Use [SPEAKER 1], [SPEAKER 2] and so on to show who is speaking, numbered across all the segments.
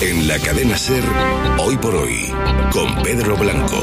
[SPEAKER 1] En la cadena SER, Hoy por Hoy, con Pedro Blanco.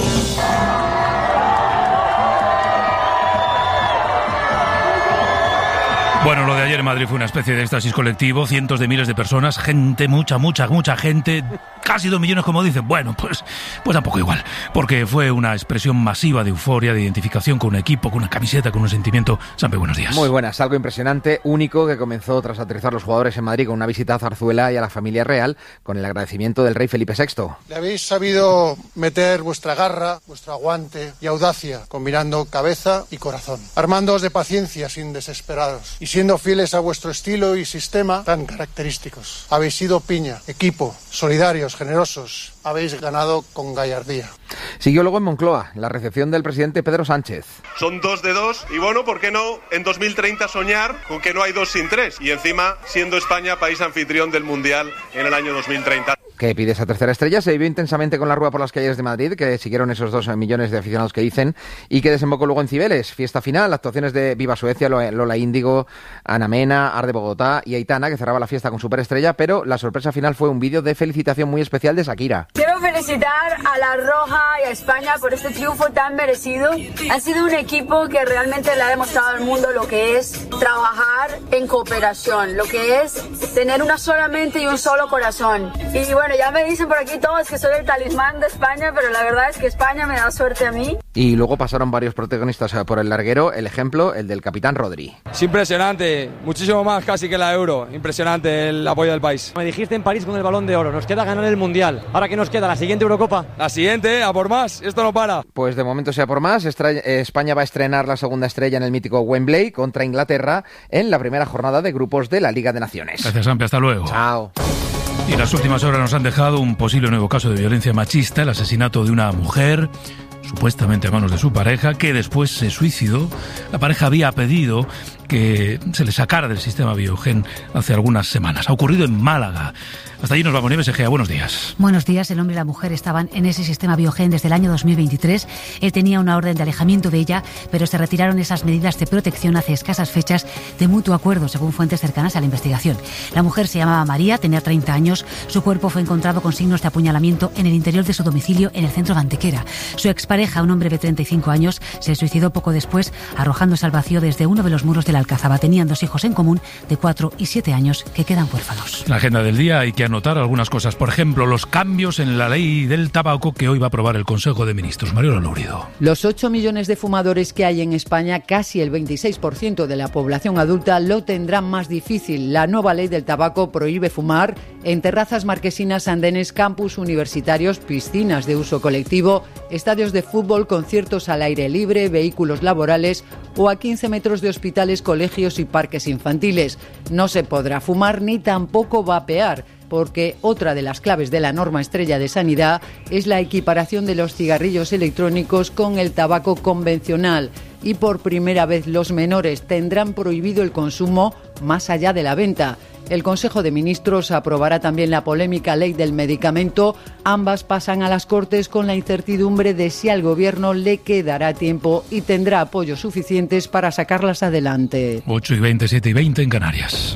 [SPEAKER 2] Bueno, lo de ayer en Madrid fue una especie de éxtasis colectivo, cientos de miles de personas, gente, mucha gente, casi 2 millones como dicen. Bueno, pues tampoco igual, porque fue una expresión masiva de euforia, de identificación con un equipo, con una camiseta, con un sentimiento. Sampe, buenos días.
[SPEAKER 3] Muy buenas, algo impresionante, único, que comenzó tras aterrizar los jugadores en Madrid con una visita a Zarzuela y a la familia real, con el agradecimiento del rey Felipe VI.
[SPEAKER 4] Le habéis sabido meter vuestra garra, vuestro aguante y audacia, combinando cabeza y corazón, armándoos de paciencia sin desesperados y siendo fieles a vuestro estilo y sistema tan característicos. Habéis sido piña, equipo, solidarios, generosos. Habéis ganado con gallardía.
[SPEAKER 3] Siguió luego en Moncloa, la recepción del presidente Pedro Sánchez.
[SPEAKER 5] Son 2 de 2 y bueno, ¿por qué no en 2030 soñar con que no hay 2 sin 3? Y encima, siendo España país anfitrión del Mundial en el año 2030.
[SPEAKER 3] Que pide esa tercera estrella, se vivió intensamente con la Rúa por las calles de Madrid, que siguieron esos 2 millones de aficionados que dicen, y que desembocó luego en Cibeles. Fiesta final, actuaciones de Viva Suecia, Lola Índigo, Ana Mena, Arde Bogotá y Aitana, que cerraba la fiesta con superestrella, pero la sorpresa final fue un vídeo de felicitación muy especial de Shakira.
[SPEAKER 6] Quiero felicitar a La Roja y a España por este triunfo tan merecido. Han sido un equipo que realmente le ha demostrado al mundo lo que es trabajar en cooperación, lo que es tener una sola mente y un solo corazón. Y bueno, ya me dicen por aquí todos que soy el talismán de España, pero la verdad es que España me da suerte a mí.
[SPEAKER 3] Y luego pasaron varios protagonistas por el larguero, el ejemplo, el del capitán Rodri.
[SPEAKER 7] Es impresionante, muchísimo más casi que la Euro, impresionante el apoyo del país.
[SPEAKER 8] Me dijiste en París con el Balón de Oro, nos queda ganar el Mundial. ¿Ahora qué nos queda? ¿La siguiente Eurocopa?
[SPEAKER 7] La siguiente, a por más, esto no para.
[SPEAKER 3] Pues de momento sea por más, España va a estrenar la segunda estrella en el mítico Wembley contra Inglaterra en la primera jornada de grupos de la Liga de Naciones.
[SPEAKER 2] Gracias, Sampe, hasta luego.
[SPEAKER 3] Chao.
[SPEAKER 2] Y las últimas horas nos han dejado un posible nuevo caso de violencia machista, el asesinato de una mujer, supuestamente a manos de su pareja, que después se suicidó. La pareja había pedido que se le sacara del sistema Biogen hace algunas semanas. Ha ocurrido en Málaga. Hasta allí nos vamos, Nieves Egea. Buenos días.
[SPEAKER 9] Buenos días. El hombre y la mujer estaban en ese sistema Biogen desde el año 2023. Él tenía una orden de alejamiento de ella, pero se retiraron esas medidas de protección hace escasas fechas de mutuo acuerdo, según fuentes cercanas a la investigación. La mujer se llamaba María, tenía 30 años. Su cuerpo fue encontrado con signos de apuñalamiento en el interior de su domicilio en el centro de Antequera. Su expareja, un hombre de 35 años, se suicidó poco después, arrojándose al vacío desde uno de los muros de la Alcazaba. Tenían 2 hijos en común de 4 y 7 años que quedan huérfanos.
[SPEAKER 2] En la agenda del día hay que anotar algunas cosas. Por ejemplo, los cambios en la ley del tabaco que hoy va a aprobar el Consejo de Ministros. Mariola Lourido.
[SPEAKER 10] Los 8 millones de fumadores que hay en España, casi el 26% de la población adulta, lo tendrán más difícil. La nueva ley del tabaco prohíbe fumar en terrazas marquesinas, andenes, campus universitarios, piscinas de uso colectivo, estadios de fútbol, conciertos al aire libre, vehículos laborales o a 15 metros de hospitales, colegios y parques infantiles. No se podrá fumar ni tampoco vapear, porque otra de las claves de la norma estrella de sanidad es la equiparación de los cigarrillos electrónicos con el tabaco convencional. Y por primera vez los menores tendrán prohibido el consumo más allá de la venta. El Consejo de Ministros aprobará también la polémica ley del medicamento. Ambas pasan a las Cortes con la incertidumbre de si al Gobierno le quedará tiempo y tendrá apoyos suficientes para sacarlas adelante.
[SPEAKER 2] 8:20, 7:20 en Canarias.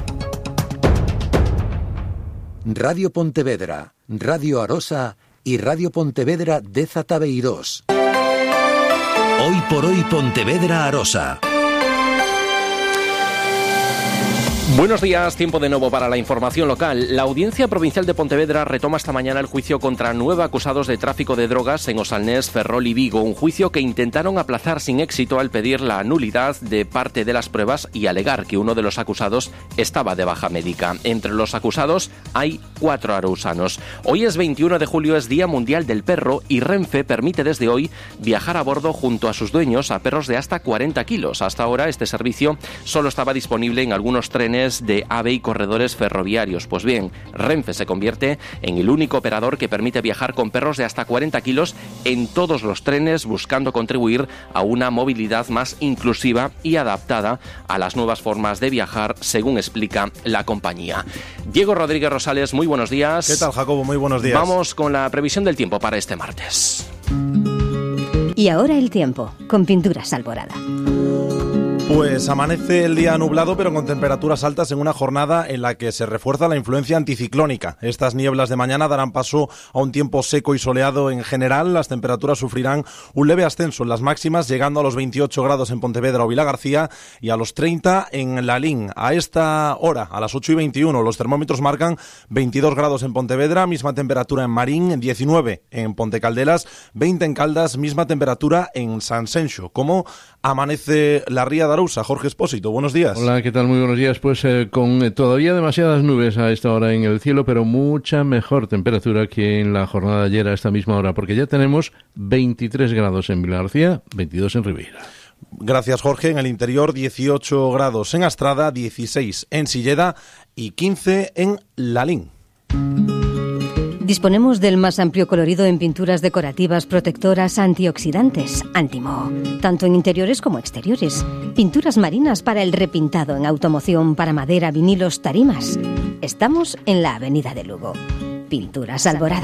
[SPEAKER 11] Radio Pontevedra, Radio Arosa y Radio Pontevedra de Zatabeirós.
[SPEAKER 1] Hoy por hoy Pontevedra Arosa.
[SPEAKER 12] Buenos días, tiempo de nuevo para la información local. La Audiencia Provincial de Pontevedra retoma esta mañana el juicio contra 9 acusados de tráfico de drogas en Osalnés, Ferrol y Vigo, un juicio que intentaron aplazar sin éxito al pedir la nulidad de parte de las pruebas y alegar que uno de los acusados estaba de baja médica. Entre los acusados hay 4 arausanos. Hoy es 21 de julio, es Día Mundial del Perro y Renfe permite desde hoy viajar a bordo junto a sus dueños a perros de hasta 40 kilos. Hasta ahora este servicio solo estaba disponible en algunos trenes de AVE y corredores ferroviarios. Pues bien, Renfe se convierte en el único operador que permite viajar con perros de hasta 40 kilos en todos los trenes, buscando contribuir a una movilidad más inclusiva y adaptada a las nuevas formas de viajar, según explica la compañía. Diego Rodríguez Rosales, muy buenos días.
[SPEAKER 13] ¿Qué tal, Jacobo? Muy buenos días.
[SPEAKER 12] Vamos con la previsión del tiempo para este martes.
[SPEAKER 14] Y ahora el tiempo, con Pinturas Alborada.
[SPEAKER 13] Pues amanece el día nublado pero con temperaturas altas en una jornada en la que se refuerza la influencia anticiclónica. Estas nieblas de mañana darán paso a un tiempo seco y soleado en general. Las temperaturas sufrirán un leve ascenso en las máximas, llegando a los 28 grados en Pontevedra o Vilagarcía y a los 30 en Lalín. A esta hora, a las 8:21, los termómetros marcan 22 grados en Pontevedra, misma temperatura en Marín, 19 en Pontecaldelas, 20 en Caldas, misma temperatura en Sanxenxo. ¿Cómo amanece la ría de Arousa? Jorge Espósito, buenos días.
[SPEAKER 14] Hola, ¿qué tal? Muy buenos días. Pues con todavía demasiadas nubes a esta hora en el cielo, pero mucha mejor temperatura que en la jornada de ayer a esta misma hora, porque ya tenemos 23 grados en Vilagarcía, 22 en Ribeira.
[SPEAKER 13] Gracias, Jorge. En el interior, 18 grados en Astrada, 16 en Silleda y 15 en Lalín.
[SPEAKER 15] Disponemos del más amplio colorido en pinturas decorativas protectoras antioxidantes, Antimo, tanto en interiores como exteriores. Pinturas marinas para el repintado en automoción, para madera, vinilos, tarimas. Estamos en la Avenida de Lugo. Pinturas Alborada.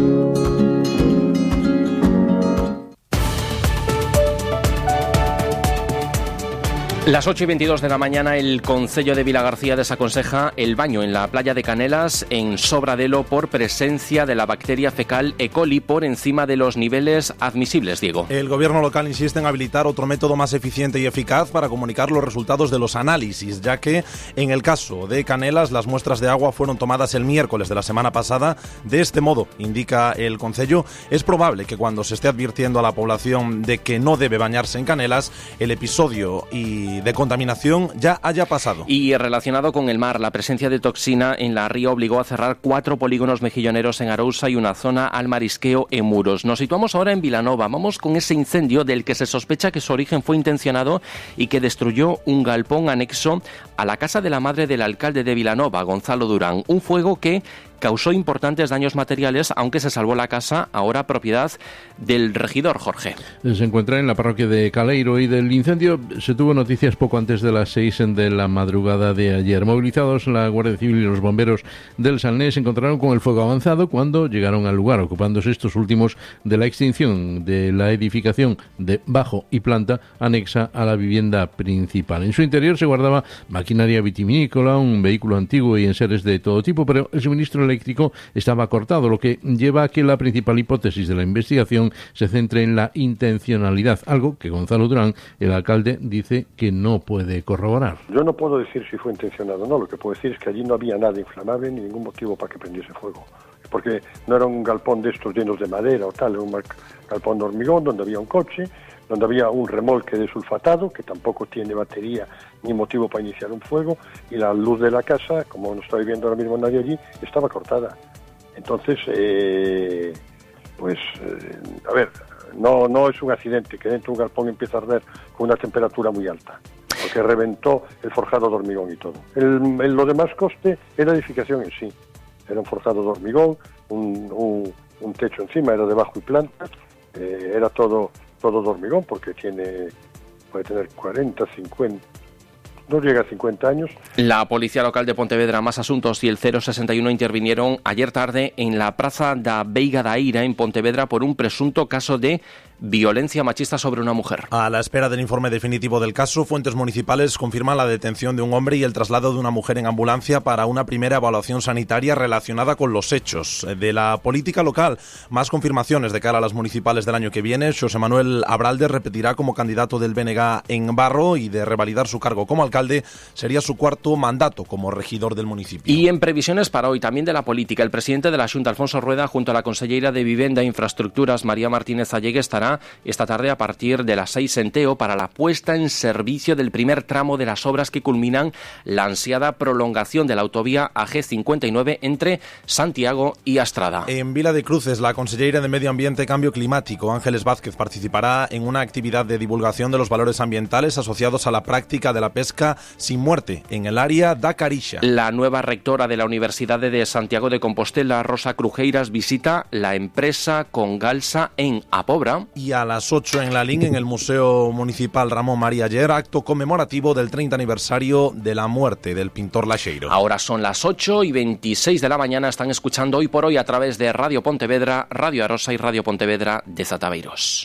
[SPEAKER 12] Las 8:22 de la mañana, el Concello de Vilagarcía desaconseja el baño en la playa de Canelas en Sobradelo por presencia de la bacteria fecal E. coli por encima de los niveles admisibles, Diego.
[SPEAKER 13] El gobierno local insiste en habilitar otro método más eficiente y eficaz para comunicar los resultados de los análisis, ya que en el caso de Canelas las muestras de agua fueron tomadas el miércoles de la semana pasada. De este modo, indica el Concello, es probable que cuando se esté advirtiendo a la población de que no debe bañarse en Canelas, el episodio de contaminación ya haya pasado.
[SPEAKER 12] Y relacionado con el mar, la presencia de toxina en la ría obligó a cerrar 4 polígonos mejilloneros en Arousa y una zona al marisqueo en Muros. Nos situamos ahora en Vilanova. Vamos con ese incendio del que se sospecha que su origen fue intencionado y que destruyó un galpón anexo a la casa de la madre del alcalde de Vilanova, Gonzalo Durán. Un fuego que causó importantes daños materiales, aunque se salvó la casa, ahora propiedad del regidor, Jorge. Se
[SPEAKER 14] encuentra en la parroquia de Caleiro y del incendio se tuvo noticias poco antes de las 6 de la madrugada de ayer. Movilizados, la Guardia Civil y los bomberos del Salnés se encontraron con el fuego avanzado cuando llegaron al lugar, ocupándose estos últimos de la extinción de la edificación de bajo y planta anexa a la vivienda principal. En su interior se guardaba maquinaria vitivinícola, un vehículo antiguo y enseres de todo tipo, pero el suministro eléctrico estaba cortado, lo que lleva a que la principal hipótesis de la investigación se centre en la intencionalidad, algo que Gonzalo Durán, el alcalde, dice que no puede corroborar.
[SPEAKER 16] Yo no puedo decir si fue intencionado o no, lo que puedo decir es que allí no había nada inflamable ni ningún motivo para que prendiese fuego, porque no era un galpón de estos llenos de madera o tal, era un galpón de hormigón donde había un coche, donde había un remolque desulfatado que tampoco tiene batería ni motivo para iniciar un fuego, y la luz de la casa, como no está viviendo ahora mismo nadie allí, estaba cortada. Entonces, a ver, no es un accidente que dentro de un galpón empieza a arder con una temperatura muy alta, porque reventó el forjado de hormigón y todo. Lo demás coste era la edificación en sí. Era un forjado de hormigón, un techo encima, era de bajo y planta, era todo de hormigón, porque puede tener 40, 50, no llega a 50 años.
[SPEAKER 12] La Policía Local de Pontevedra, Más Asuntos y el 061 intervinieron ayer tarde en la Praza da Veiga da Ira en Pontevedra por un presunto caso de violencia machista sobre una mujer.
[SPEAKER 13] A la espera del informe definitivo del caso, fuentes municipales confirman la detención de un hombre y el traslado de una mujer en ambulancia para una primera evaluación sanitaria relacionada con los hechos. De la política local, más confirmaciones de cara a las municipales del año que viene. José Manuel Abralde repetirá como candidato del BNG en Barro, y de revalidar su cargo como alcalde sería su cuarto mandato como regidor del municipio.
[SPEAKER 12] Y en previsiones para hoy también de la política, el presidente de la Xunta, Alfonso Rueda, junto a la consellera de Vivenda e Infraestructuras, María Martínez Allegue, estará esta tarde a partir de las 6 en Teo para la puesta en servicio del primer tramo de las obras que culminan la ansiada prolongación de la autovía AG59 entre Santiago y Astrada.
[SPEAKER 13] En Vila de Cruces, la consellera de Medio Ambiente y Cambio Climático, Ángeles Vázquez, participará en una actividad de divulgación de los valores ambientales asociados a la práctica de la pesca sin muerte en el área da Carixa.
[SPEAKER 12] La nueva rectora de la Universidad de Santiago de Compostela, Rosa Crujeiras, visita la empresa Congalsa en Apobra.
[SPEAKER 13] Y a las 8 en Lalín, en el Museo Municipal Ramón María Aller, acto conmemorativo del 30 aniversario de la muerte del pintor Laxeiro.
[SPEAKER 12] Ahora son las 8:26 de la mañana. Están escuchando Hoy por Hoy a través de Radio Pontevedra, Radio Arosa y Radio Pontevedra de Zataveiros.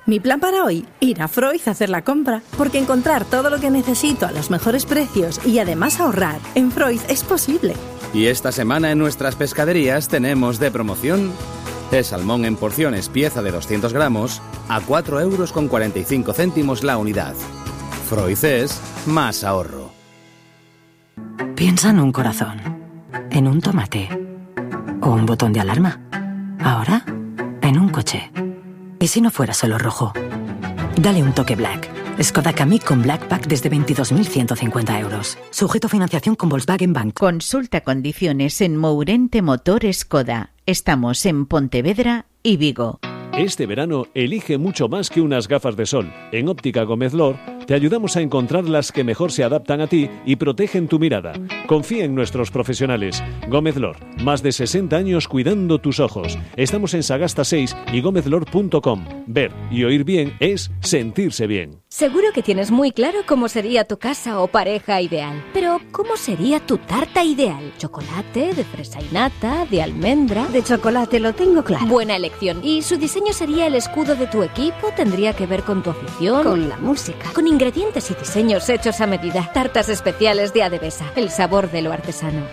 [SPEAKER 17] Mi plan para hoy, ir a Freud a hacer la compra, porque encontrar todo lo que necesito a los mejores precios y además ahorrar en Freud es posible.
[SPEAKER 18] Y esta semana en nuestras pescaderías tenemos de promoción el salmón en porciones pieza de 200 gramos a 4,45 € la unidad. Freud es más ahorro.
[SPEAKER 19] Piensa en un corazón, en un tomate o un botón de alarma. Ahora, en un coche. ¿Y si no fuera solo rojo? Dale un toque Black. Skoda Kamiq con Black Pack desde 22.150 €. Sujeto a financiación con Volkswagen Bank.
[SPEAKER 20] Consulta condiciones en Mourente Motor Skoda. Estamos en Pontevedra y Vigo.
[SPEAKER 21] Este verano elige mucho más que unas gafas de sol. En Óptica Gómez Lor te ayudamos a encontrar las que mejor se adaptan a ti y protegen tu mirada. Confía en nuestros profesionales. Gómez Lor, más de 60 años cuidando tus ojos. Estamos en Sagasta 6 y gómezlor.com. Ver y oír bien es sentirse bien.
[SPEAKER 15] Seguro que tienes muy claro cómo sería tu casa o pareja ideal. Pero, ¿cómo sería tu tarta ideal? ¿Chocolate, de fresa y nata, de almendra?
[SPEAKER 22] De chocolate, lo tengo claro.
[SPEAKER 15] Buena elección. ¿Y su diseño sería el escudo de tu equipo? ¿Tendría que ver con tu afición?
[SPEAKER 22] Con la música.
[SPEAKER 15] Con ingredientes y diseños hechos a medida. Tartas especiales de Adevesa. El sabor de lo artesano.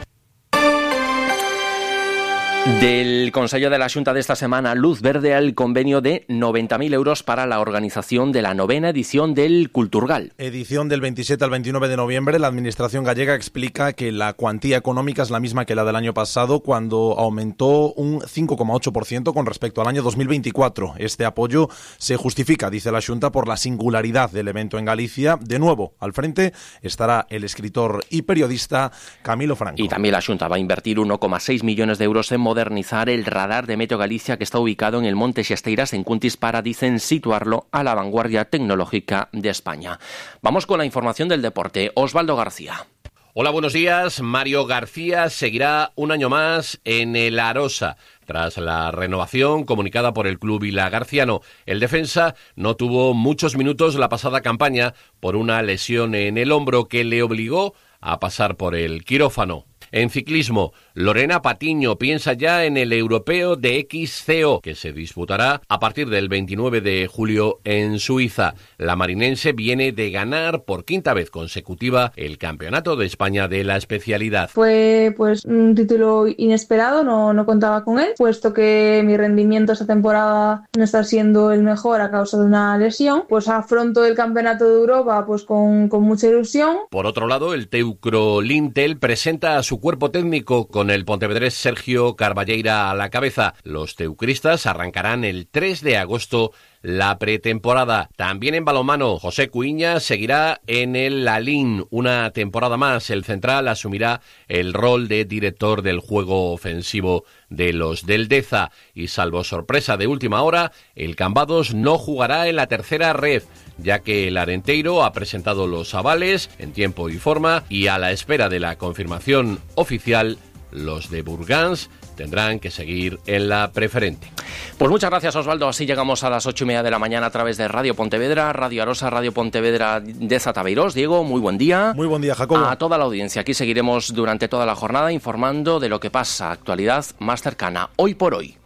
[SPEAKER 12] Del Consello de la Xunta de esta semana, luz verde al convenio de 90.000 € para la organización de la 9ª edición del Culturgal.
[SPEAKER 13] Edición del 27 al 29 de noviembre. La Administración gallega explica que la cuantía económica es la misma que la del año pasado, cuando aumentó un 5,8% con respecto al año 2024. Este apoyo se justifica, dice la Xunta, por la singularidad del evento en Galicia. De nuevo, al frente estará el escritor y periodista Camilo Franco.
[SPEAKER 12] Y también la Xunta va a invertir 1,6 millones de euros en modernizar el radar de Meteo Galicia, que está ubicado en el Monte Xesteiras, en Cuntis, para, dicen, situarlo a la vanguardia tecnológica de España. Vamos con la información del deporte. Osvaldo García.
[SPEAKER 23] Hola, buenos días. Mario García seguirá un año más en el Arosa. Tras la renovación comunicada por el club vilagarciano, el defensa no tuvo muchos minutos la pasada campaña por una lesión en el hombro que le obligó a pasar por el quirófano. En ciclismo, Lorena Patiño piensa ya en el europeo de XCO, que se disputará a partir del 29 de julio en Suiza. La marinense viene de ganar por quinta vez consecutiva el Campeonato de España de la especialidad.
[SPEAKER 24] Fue un título inesperado, no contaba con él, puesto que mi rendimiento esta temporada no está siendo el mejor a causa de una lesión. Afronto el Campeonato de Europa con mucha ilusión.
[SPEAKER 23] Por otro lado, el Teucro Lintel presenta a su cuerpo técnico con el pontevedrés Sergio Carballeira a la cabeza. Los teucristas arrancarán el 3 de agosto la pretemporada. También en balonmano, José Cuiña seguirá en el Lalín una temporada más. El central asumirá el rol de director del juego ofensivo de los del Deza. Y salvo sorpresa de última hora, el Cambados no jugará en la tercera ref, ya que el Arenteiro ha presentado los avales en tiempo y forma, y a la espera de la confirmación oficial, los de Burgans tendrán que seguir en la preferente.
[SPEAKER 12] Pues muchas gracias, Osvaldo. Así llegamos a las 8:30 de la mañana a través de Radio Pontevedra, Radio Arosa, Radio Pontevedra de Zatabeirós. Diego, muy buen día.
[SPEAKER 13] Muy buen día, Jacobo.
[SPEAKER 12] A toda la audiencia. Aquí seguiremos durante toda la jornada informando de lo que pasa, actualidad más cercana, hoy por hoy.